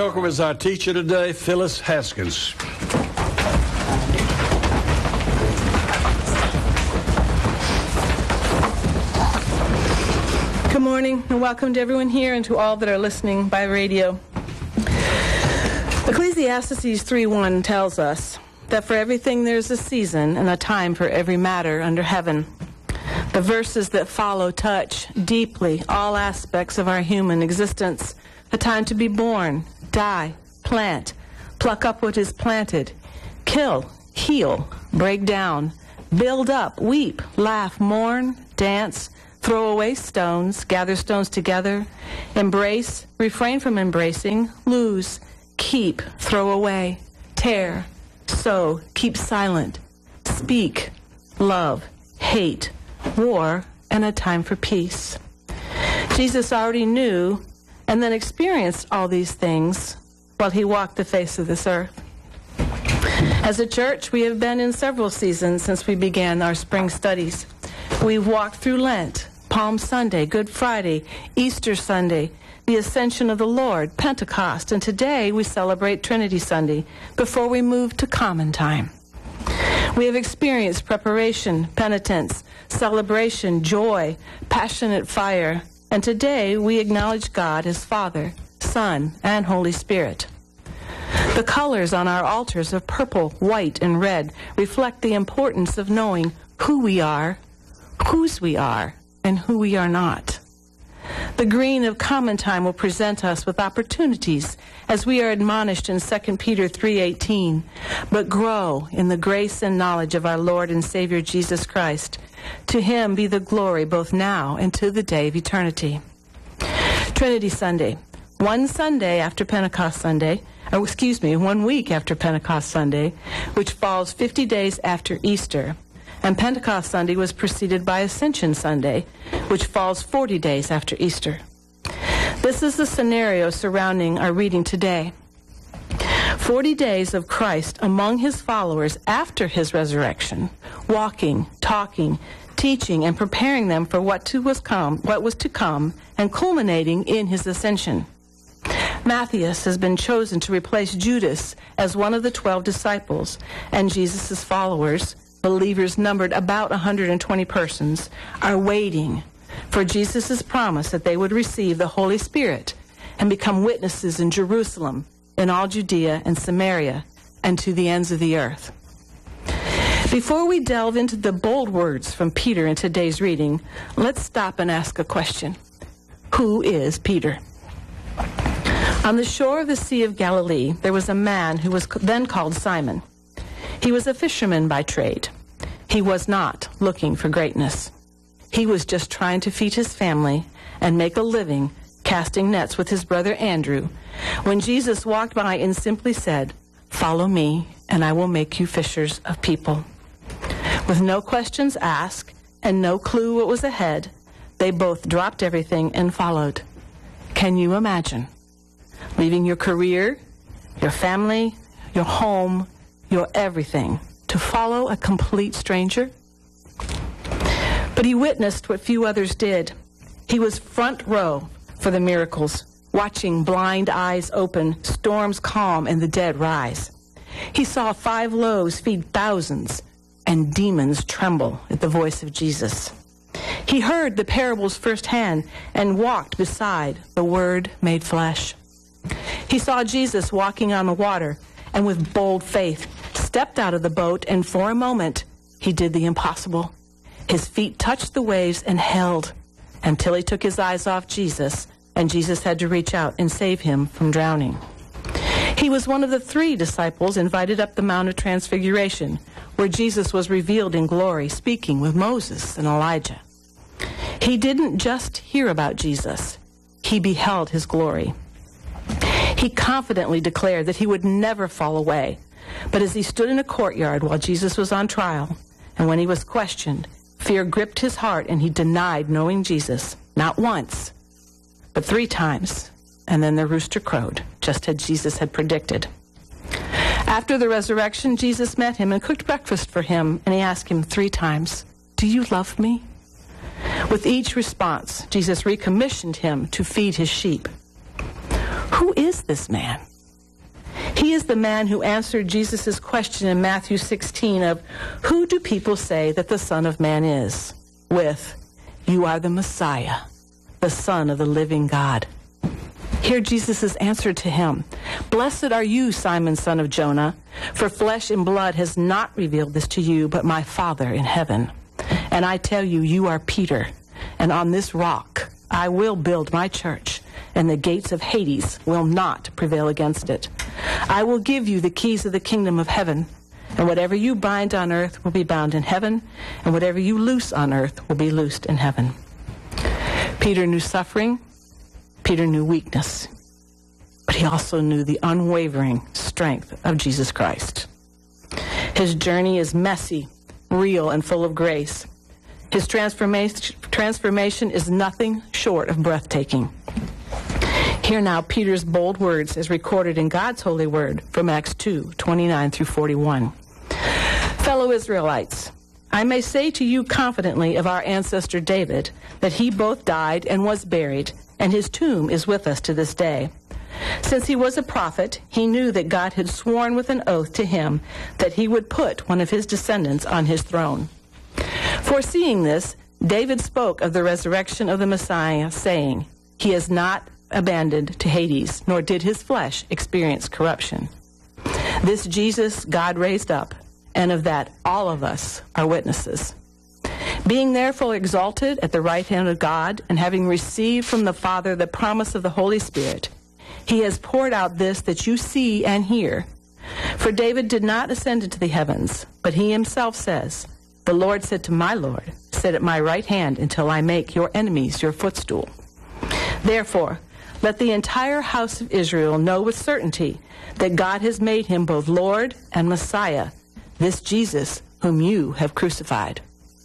welcome as our teacher today, Phyllis Haskins. Good morning and welcome to everyone here and to all that are listening by radio. Ecclesiastes 3:1 tells us that for everything there's a season and a time for every matter under heaven. The verses that follow touch deeply all aspects of our human existence. A time to be born, die, plant, pluck up what is planted, kill, heal, break down, build up, weep, laugh, mourn, dance, throw away stones, gather stones together, embrace, refrain from embracing, lose, keep, throw away, tear, sow, keep silent, speak, love, hate, war, and a time for peace. Jesus already knew and then experienced all these things while he walked the face of this earth. As a church, we have been in several seasons since we began our spring studies. We've walked through Lent, Palm Sunday, Good Friday, Easter Sunday, the Ascension of the Lord, Pentecost, and today we celebrate Trinity Sunday before we move to Common Time. We have experienced preparation, penitence, celebration, joy, passionate fire, and today we acknowledge God as Father, Son, and Holy Spirit. The colors on our altars of purple, white, and red reflect the importance of knowing who we are, whose we are, and who we are not. The green of Common Time will present us with opportunities as we are admonished in 2 Peter 3:18, but grow in the grace and knowledge of our Lord and Savior Jesus Christ. To him be the glory both now and to the day of eternity. Trinity Sunday, 1 week after Pentecost Sunday, which falls 50 days after Easter. And Pentecost Sunday was preceded by Ascension Sunday, which falls 40 days after Easter. This is the scenario surrounding our reading today. 40 days of Christ among his followers after his resurrection, walking, talking, teaching, and preparing them for what was to come, and culminating in his ascension. Matthias has been chosen to replace Judas as one of the 12 disciples, and Jesus' followers, believers numbered about 120 persons, are waiting for Jesus' promise that they would receive the Holy Spirit and become witnesses in Jerusalem, in all Judea and Samaria, and to the ends of the earth. Before we delve into the bold words from Peter in today's reading, let's stop and ask a question. Who is Peter? On the shore of the Sea of Galilee, there was a man who was then called Simon. He was a fisherman by trade. He was not looking for greatness. He was just trying to feed his family and make a living casting nets with his brother Andrew when Jesus walked by and simply said, "Follow me, and I will make you fishers of people." With no questions asked and no clue what was ahead, they both dropped everything and followed. Can you imagine leaving your career, your family, your home, your everything, to follow a complete stranger? But he witnessed what few others did. He was front row for the miracles, watching blind eyes open, storms calm, and the dead rise. He saw 5 loaves feed thousands, and demons tremble at the voice of Jesus. He heard the parables firsthand and walked beside the Word made flesh. He saw Jesus walking on the water and with bold faith stepped out of the boat, and for a moment he did the impossible. His feet touched the waves and held until he took his eyes off Jesus, and Jesus had to reach out and save him from drowning. He was one of the 3 disciples invited up the Mount of Transfiguration, where Jesus was revealed in glory, speaking with Moses and Elijah. He didn't just hear about Jesus. He beheld his glory. He confidently declared that he would never fall away. But as he stood in a courtyard while Jesus was on trial, and when he was questioned, fear gripped his heart and he denied knowing Jesus, not once, but 3 times. And then the rooster crowed, just as Jesus had predicted. After the resurrection, Jesus met him and cooked breakfast for him, and he asked him 3 times, "Do you love me?" With each response, Jesus recommissioned him to feed his sheep. Who is this man? He is the man who answered Jesus' question in Matthew 16 of, "Who do people say that the Son of Man is?" with, "You are the Messiah, the Son of the living God." Hear Jesus' answer to him. "Blessed are you, Simon, son of Jonah, for flesh and blood has not revealed this to you, but my Father in heaven. And I tell you, you are Peter, and on this rock I will build my church, and the gates of Hades will not prevail against it. I will give you the keys of the kingdom of heaven, and whatever you bind on earth will be bound in heaven, and whatever you loose on earth will be loosed in heaven." Peter knew suffering. Peter knew weakness, but he also knew the unwavering strength of Jesus Christ. His journey is messy, real, and full of grace. His transformation is nothing short of breathtaking. Hear now Peter's bold words as recorded in God's holy word from Acts 2:29 through 41. "Fellow Israelites, I may say to you confidently of our ancestor David that he both died and was buried, and his tomb is with us to this day. Since he was a prophet, he knew that God had sworn with an oath to him that he would put one of his descendants on his throne. Foreseeing this, David spoke of the resurrection of the Messiah, saying, 'He is not abandoned to Hades, nor did his flesh experience corruption.' This Jesus God raised up, and of that all of us are witnesses. Being therefore exalted at the right hand of God, and having received from the Father the promise of the Holy Spirit, he has poured out this that you see and hear. For David did not ascend into the heavens, but he himself says, 'The Lord said to my Lord, sit at my right hand until I make your enemies your footstool.' Therefore, let the entire house of Israel know with certainty that God has made him both Lord and Messiah, this Jesus whom you have crucified."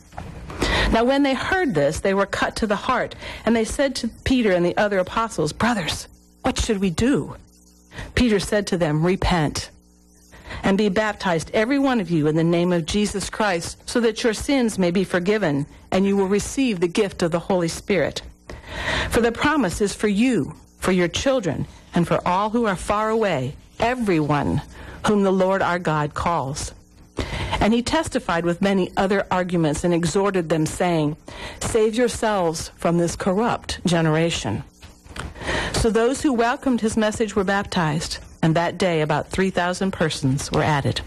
Now when they heard this, they were cut to the heart, and they said to Peter and the other apostles, "Brothers, what should we do?" Peter said to them, "Repent, and be baptized every one of you in the name of Jesus Christ, so that your sins may be forgiven, and you will receive the gift of the Holy Spirit. For the promise is for you, for your children, and for all who are far away, everyone whom the Lord our God calls." And he testified with many other arguments and exhorted them, saying, "Save yourselves from this corrupt generation." So those who welcomed his message were baptized, and that day about 3,000 persons were added.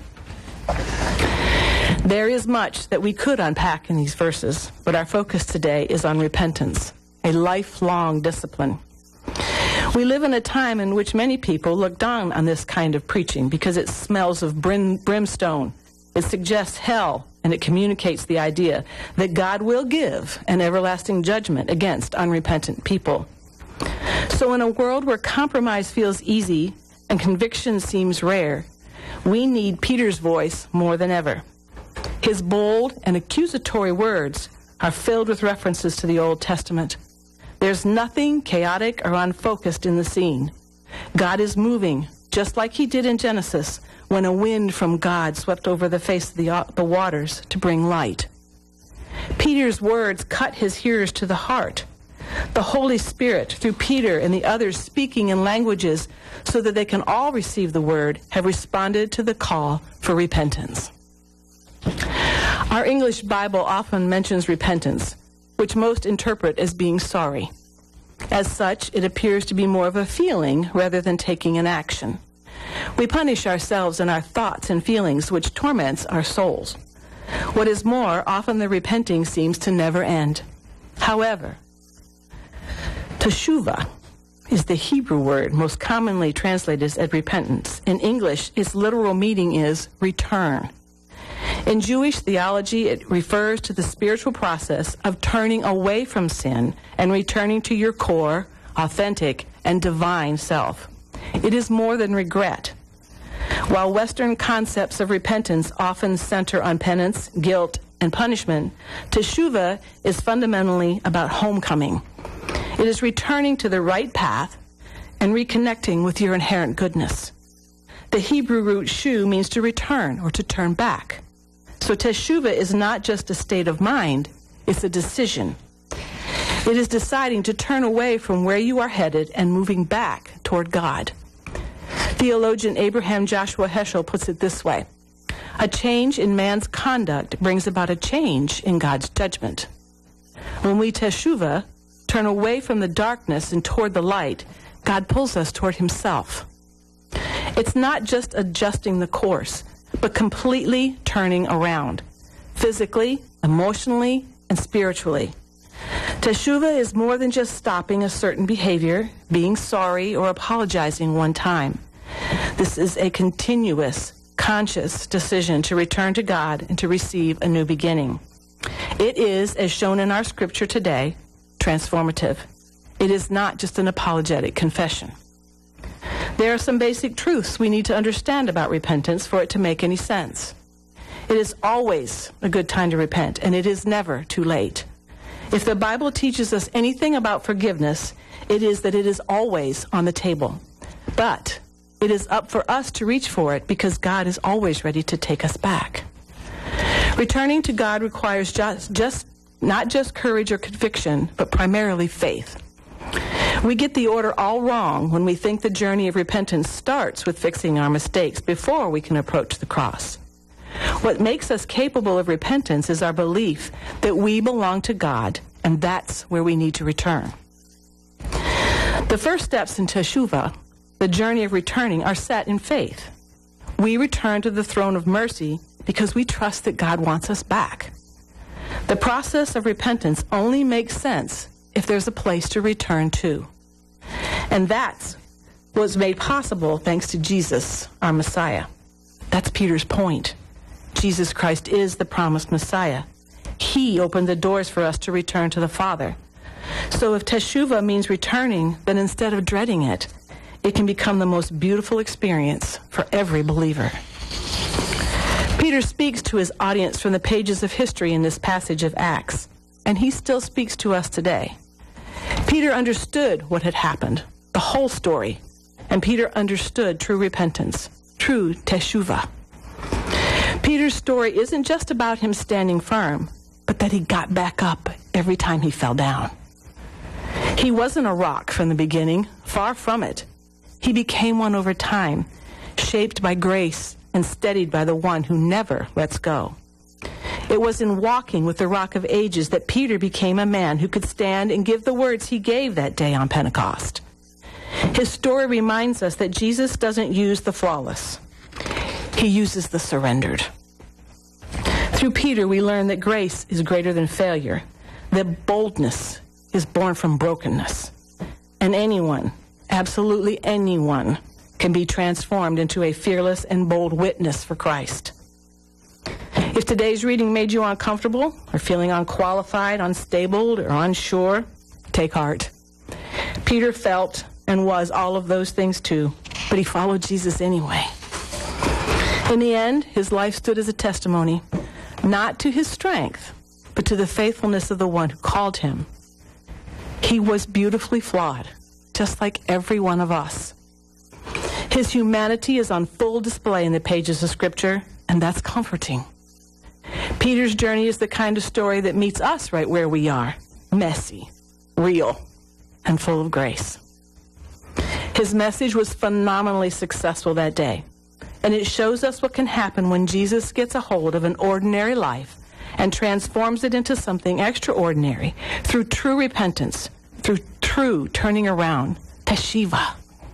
There is much that we could unpack in these verses, but our focus today is on repentance, a lifelong discipline. We live in a time in which many people look down on this kind of preaching because it smells of brimstone. It suggests hell, and it communicates the idea that God will give an everlasting judgment against unrepentant people. So in a world where compromise feels easy and conviction seems rare, we need Peter's voice more than ever. His bold and accusatory words are filled with references to the Old Testament. There's nothing chaotic or unfocused in the scene. God is moving, just like he did in Genesis, when a wind from God swept over the face of the waters to bring light. Peter's words cut his hearers to the heart. The Holy Spirit, through Peter and the others speaking in languages so that they can all receive the word, have responded to the call for repentance. Our English Bible often mentions repentance, which most interpret as being sorry. As such, it appears to be more of a feeling rather than taking an action. We punish ourselves in our thoughts and feelings, which torments our souls. What is more, often the repenting seems to never end. However, teshuvah is the Hebrew word most commonly translated as repentance. In English, its literal meaning is return. In Jewish theology, it refers to the spiritual process of turning away from sin and returning to your core, authentic, and divine self. It is more than regret. While Western concepts of repentance often center on penance, guilt, and punishment, teshuvah is fundamentally about homecoming. It is returning to the right path and reconnecting with your inherent goodness. The Hebrew root shu means to return or to turn back. So teshuvah is not just a state of mind, it's a decision. It is deciding to turn away from where you are headed and moving back toward God. Theologian Abraham Joshua Heschel puts it this way: a change in man's conduct brings about a change in God's judgment. When we teshuvah, turn away from the darkness and toward the light, God pulls us toward himself. It's not just adjusting the course, but completely turning around, physically, emotionally, and spiritually. Teshuvah is more than just stopping a certain behavior, being sorry, or apologizing one time. This is a continuous, conscious decision to return to God and to receive a new beginning. It is, as shown in our scripture today, transformative. It is not just an apologetic confession. There are some basic truths we need to understand about repentance for it to make any sense. It is always a good time to repent, and it is never too late. If the Bible teaches us anything about forgiveness, it is that it is always on the table. But it is up for us to reach for it because God is always ready to take us back. Returning to God requires not just courage or conviction, but primarily faith. We get the order all wrong when we think the journey of repentance starts with fixing our mistakes before we can approach the cross. What makes us capable of repentance is our belief that we belong to God, and that's where we need to return. The first steps in teshuvah, the journey of returning, are set in faith. We return to the throne of mercy because we trust that God wants us back. The process of repentance only makes sense if there's a place to return to. And that's what's made possible thanks to Jesus, our Messiah. That's Peter's point. Jesus Christ is the promised Messiah. He opened the doors for us to return to the Father. So if teshuvah means returning, then instead of dreading it, it can become the most beautiful experience for every believer. Peter speaks to his audience from the pages of history in this passage of Acts, and he still speaks to us today. Peter understood what had happened, the whole story, and Peter understood true repentance, true teshuvah. Peter's story isn't just about him standing firm, but that he got back up every time he fell down. He wasn't a rock from the beginning, far from it. He became one over time, shaped by grace and steadied by the one who never lets go. It was in walking with the Rock of Ages that Peter became a man who could stand and give the words he gave that day on Pentecost. His story reminds us that Jesus doesn't use the flawless. He uses the surrendered. Through Peter, we learn that grace is greater than failure, that boldness is born from brokenness, and anyone, absolutely anyone, can be transformed into a fearless and bold witness for Christ. If today's reading made you uncomfortable or feeling unqualified, unstable, or unsure, take heart. Peter felt and was all of those things too, but he followed Jesus anyway. In the end, his life stood as a testimony, not to his strength, but to the faithfulness of the one who called him. He was beautifully flawed, just like every one of us. His humanity is on full display in the pages of Scripture, and that's comforting. Peter's journey is the kind of story that meets us right where we are, messy, real, and full of grace. His message was phenomenally successful that day, and it shows us what can happen when Jesus gets a hold of an ordinary life and transforms it into something extraordinary through true repentance, through true turning around, teshuvah.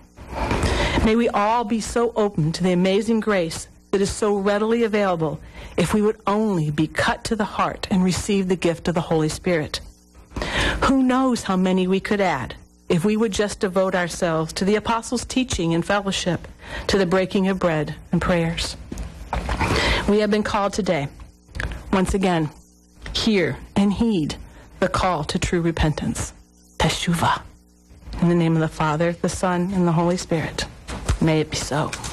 May we all be so open to the amazing grace that is so readily available if we would only be cut to the heart and receive the gift of the Holy Spirit. Who knows how many we could add if we would just devote ourselves to the apostles' teaching and fellowship, to the breaking of bread and prayers. We have been called today, once again, hear and heed the call to true repentance, teshuvah. In the name of the Father, the Son, and the Holy Spirit, may it be so.